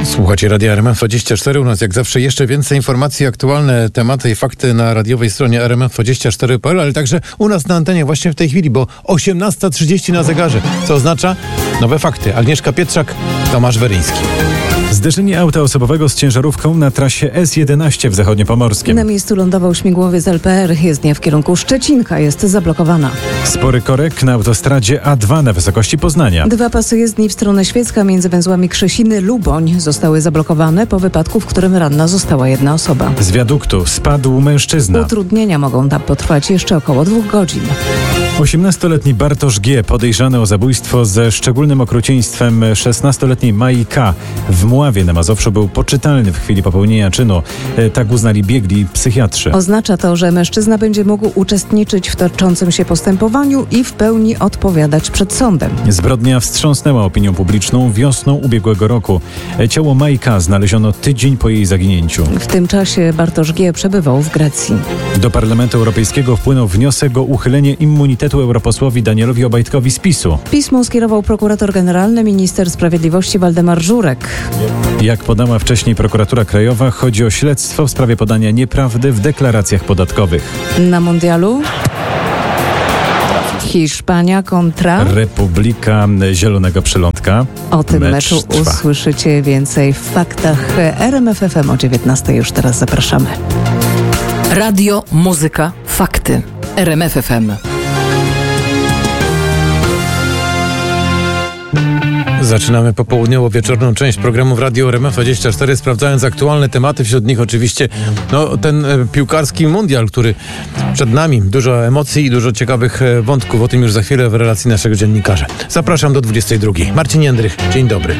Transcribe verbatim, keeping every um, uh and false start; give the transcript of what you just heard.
Słuchacie Radia R M F dwadzieścia cztery. U nas jak zawsze jeszcze więcej informacji, aktualne tematy i fakty na radiowej stronie r m f dwadzieścia cztery kropka p l, ale także u nas na antenie właśnie w tej chwili, bo osiemnasta trzydzieści na zegarze. Co oznacza? Nowe fakty. Agnieszka Pietrzak, Tomasz Weryński. Zderzenie auta osobowego z ciężarówką na trasie S jedenaście w Zachodniopomorskiem. Na miejscu lądował śmigłowiec L P R. Jezdnia w kierunku Szczecinka jest zablokowana. Spory korek na autostradzie A dwa na wysokości Poznania. Dwa pasy jezdni w stronę Świecka między węzłami Krzesiny-Luboń zostały zablokowane po wypadku, w którym ranna została jedna osoba. Z wiaduktu spadł mężczyzna. Utrudnienia mogą tam potrwać jeszcze około dwóch godzin. osiemnastoletni Bartosz G., podejrzany o zabójstwo ze szczególnym okrucieństwem szesnastoletniej Mai K. w Mławie na Mazowszu był poczytalny w chwili popełnienia czynu. Tak uznali biegli psychiatrzy. Oznacza to, że mężczyzna będzie mógł uczestniczyć w toczącym się postępowaniu i w pełni odpowiadać przed sądem. Zbrodnia wstrząsnęła opinią publiczną wiosną ubiegłego roku. Ciało Mai K. znaleziono tydzień po jej zaginięciu. W tym czasie Bartosz G. przebywał w Grecji. Do Parlamentu Europejskiego wpłynął wniosek o uchylenie immunitetu europosłowi Danielowi Obajtkowi z PiSu. Pismo skierował prokurator generalny, minister sprawiedliwości Waldemar Żurek. Jak podała wcześniej prokuratura krajowa, chodzi o śledztwo w sprawie podania nieprawdy w deklaracjach podatkowych. Na mundialu Hiszpania kontra Republika Zielonego Przylądka. O tym Mecz meczu trwa. usłyszycie więcej w faktach R M F F M o dziewiętnastej. Już teraz zapraszamy. Radio, muzyka, fakty. R M F F M. Zaczynamy popołudniowo-wieczorną część programu w Radio R M F dwadzieścia cztery, sprawdzając aktualne tematy, wśród nich oczywiście no, ten e, piłkarski mundial, który przed nami. Dużo emocji i dużo ciekawych e, wątków, o tym już za chwilę w relacji naszego dziennikarza. Zapraszam do dwudziestej drugiej. Marcin Jędrych, dzień dobry.